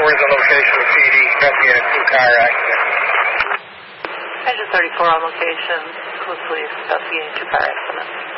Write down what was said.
34 is the location of PD, investigated 2-car accident. Engine 34 on location, closely investigating 2-car accident.